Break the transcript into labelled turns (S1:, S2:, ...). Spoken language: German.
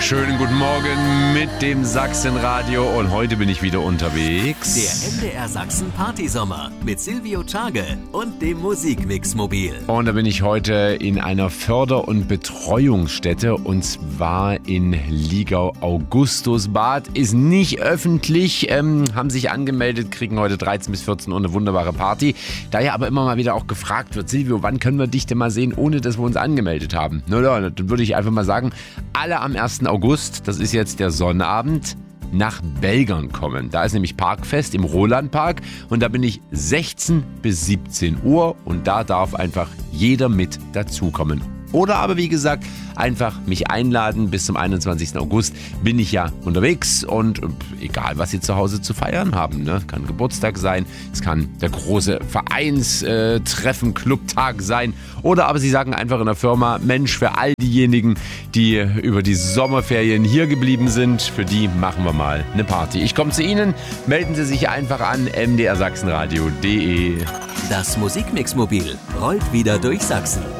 S1: Schönen guten Morgen mit dem Sachsenradio und heute bin ich wieder unterwegs.
S2: Der MDR Sachsen Partysommer mit Silvio Tschage und dem Musikmix-Mobil.
S1: Und da bin ich heute in einer Förder- und Betreuungsstätte und zwar in Liegau. Augustusbad ist nicht öffentlich, haben sich angemeldet, kriegen heute 13 bis 14 Uhr eine wunderbare Party. Da ja aber immer mal wieder auch gefragt wird, Silvio, wann können wir dich denn mal sehen, ohne dass wir uns angemeldet haben? Na ja, dann würde ich einfach mal sagen, alle am 1. August, das ist jetzt der Sonnabend, nach Belgern kommen. Da ist nämlich Parkfest im Rolandpark und da bin ich 16 bis 17 Uhr und da darf einfach jeder mit dazukommen. Oder aber wie gesagt, einfach mich einladen. Bis zum 21. August bin ich ja unterwegs und egal, was Sie zu Hause zu feiern haben. Ne? Kann Geburtstag sein, es kann der große Vereinstreffen, Clubtag sein. Oder aber Sie sagen einfach in der Firma, Mensch, für all diejenigen, die über die Sommerferien hier geblieben sind, für die machen wir mal eine Party. Ich komme zu Ihnen, melden Sie sich einfach an mdrsachsenradio.de.
S2: Das Musikmix-Mobil rollt wieder durch Sachsen.